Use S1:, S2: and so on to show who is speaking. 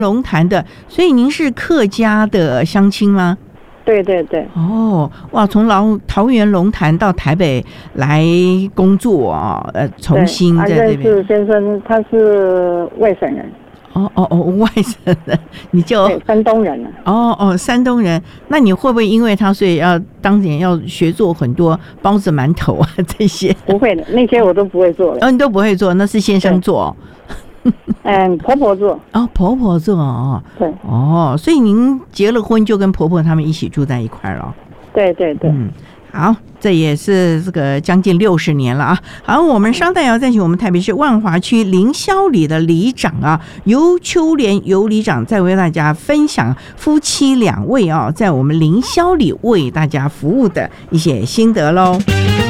S1: 龙潭的，所以您是客家的乡亲吗？
S2: 对对对。
S1: 哦，哇，从桃园龙潭到台北来工作啊，重新在这边。
S2: 认识先生，他是外省人。
S1: 外省人，你就
S2: 山东人
S1: 啊。山东人，那你会不会因为他所以当年要学做很多包子、馒头啊这些？
S2: 不会的，那些我都不会做的。
S1: 你都不会做，那是先生做。
S2: 婆婆做。
S1: 婆婆做哦。
S2: 对。
S1: 所以您结了婚就跟婆婆他们一起住在一块了。
S2: 对对对。
S1: 好，这也是这个将近60年了啊。好，我们稍待要再请我们台北市万华区凌霄里的里长啊，尤秋莲尤里长再为大家分享夫妻2位在我们凌霄里为大家服务的一些心得喽。